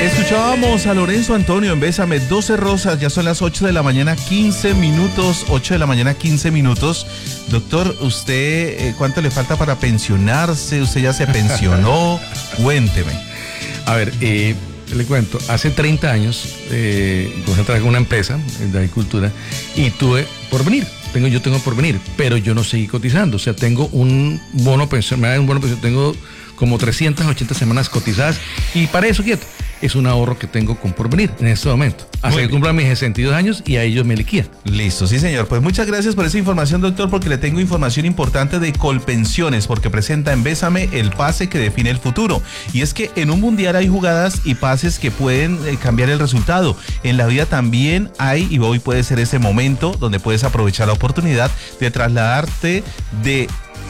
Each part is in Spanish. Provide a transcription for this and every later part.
Escuchábamos a Lorenzo Antonio en Bésame, 12 rosas, ya son las 8 de la mañana, 15 minutos, 8 de la mañana, 15 minutos. Doctor, ¿usted cuánto le falta para pensionarse? ¿Usted ya se pensionó? Cuénteme. A ver, le cuento, hace 30 años trabajé en una empresa de agricultura y tuve porvenir. Yo tengo porvenir, pero yo no seguí cotizando. O sea, tengo un bono pensión, me dan un bono pensión, tengo como 380 semanas cotizadas y para eso, quieto, es un ahorro que tengo con porvenir en este momento. Hasta que cumplan mis 62 años y a ellos me liquidan. Listo, sí señor. Pues muchas gracias por esa información, doctor, porque le tengo información importante de Colpensiones, porque presenta en Bésame el pase que define el futuro. Y es que en un mundial hay jugadas y pases que pueden cambiar el resultado. En la vida también hay, y hoy puede ser ese momento donde puedes aprovechar la oportunidad de trasladarte de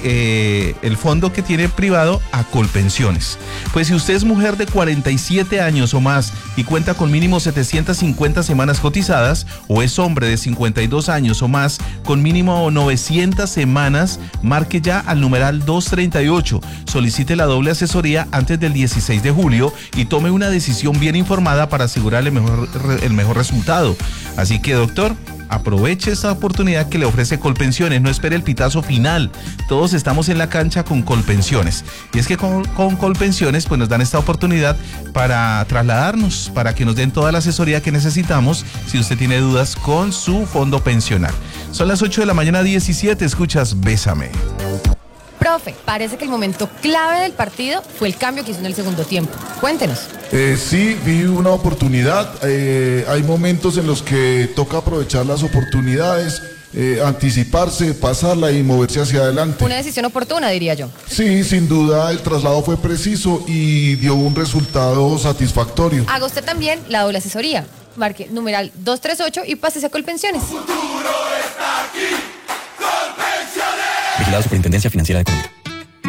el fondo que tiene privado a Colpensiones. Pues si usted es mujer de 47 años o más y cuenta con mínimo 750 semanas cotizadas, o es hombre de 52 años o más con mínimo 900 semanas, marque ya al numeral 238, solicite la doble asesoría antes del 16 de julio y tome una decisión bien informada para asegurar el mejor resultado. Así que, doctor, aproveche esta oportunidad que le ofrece Colpensiones, no espere el pitazo final. Todos estamos en la cancha con Colpensiones. Y es que con Colpensiones pues nos dan esta oportunidad para trasladarnos, para que nos den toda la asesoría que necesitamos si usted tiene dudas con su fondo pensional. Son las 8 de la mañana 17, escuchas Bésame. Profe, parece que el momento clave del partido fue el cambio que hizo en el segundo tiempo. Cuéntenos. Sí, vi una oportunidad. Hay momentos en los que toca aprovechar las oportunidades, anticiparse, pasarla y moverse hacia adelante. Una decisión oportuna, diría yo. Sí, sin duda el traslado fue preciso y dio un resultado satisfactorio. Haga usted también la doble asesoría. Marque numeral 238 y pásese a Colpensiones. El futuro está aquí. Colpensiones. Vigilado Superintendencia Financiera de Colombia.